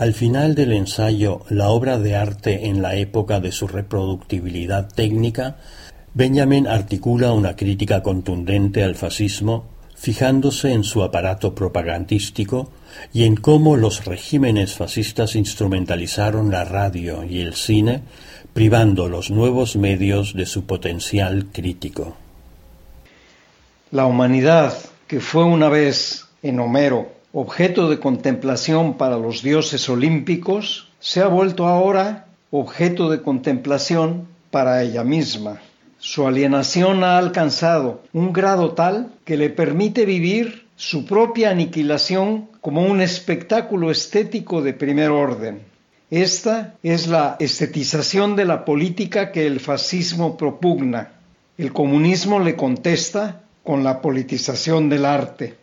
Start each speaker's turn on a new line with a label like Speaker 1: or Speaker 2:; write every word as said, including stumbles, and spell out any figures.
Speaker 1: Al final del ensayo La obra de arte en la época de su reproductibilidad técnica, Benjamin articula una crítica contundente al fascismo, fijándose en su aparato propagandístico y en cómo los regímenes fascistas instrumentalizaron la radio y el cine, privando los nuevos medios de su potencial crítico.
Speaker 2: La humanidad, que fue una vez en Homero objeto de contemplación para los dioses olímpicos, se ha vuelto ahora objeto de contemplación para ella misma. Su alienación ha alcanzado un grado tal que le permite vivir su propia aniquilación como un espectáculo estético de primer orden. Esta es la estetización de la política que el fascismo propugna. El comunismo le contesta con la politización del arte.